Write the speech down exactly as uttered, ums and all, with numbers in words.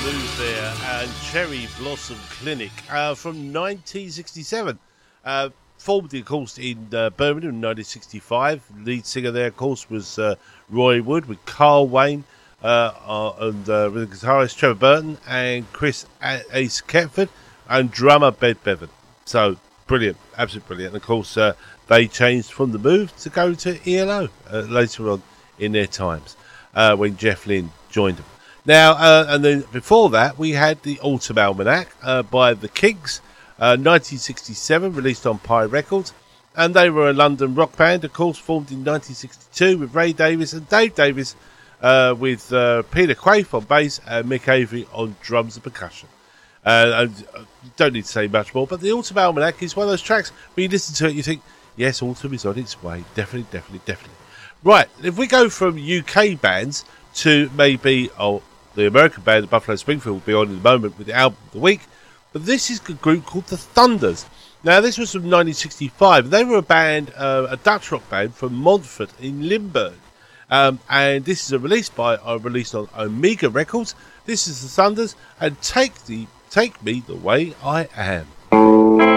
Blues there, and Cherry Blossom Clinic uh, from nineteen sixty-seven. Uh, formed, of course, in uh, Birmingham in nineteen sixty-five. The lead singer there, of course, was uh, Roy Wood, with Carl Wayne uh, uh, and uh, with the guitarist Trevor Burton and Chris A- Ace Ketford and drummer Bed Bevan. So, brilliant, absolutely brilliant. And, of course, uh, they changed from the Move to go to E L O uh, later on in their times uh, when Jeff Lynne joined them. Now, uh, and then before that, we had the Autumn Almanac uh, by the Kinks, uh, nineteen sixty-seven, released on Pye Records. And they were a London rock band, of course, formed in nineteen sixty-two with Ray Davies and Dave Davies, uh, with uh, Peter Quaife on bass and Mick Avery on drums and percussion. Uh, and uh, you don't need to say much more, but the Autumn Almanac is one of those tracks when you listen to it, you think, yes, autumn is on its way. Definitely, definitely, definitely. Right, if we go from U K bands to maybe... oh. The American band, the Buffalo Springfield, will be on in a moment with the album of the week. But this is a group called the Thunders. Now, this was from nineteen sixty-five. They were a band, uh, a Dutch rock band from Montfort in Limburg. Um, and this is a release by, uh, released on Omega Records. This is the Thunders, and Take the Take Me the Way I Am.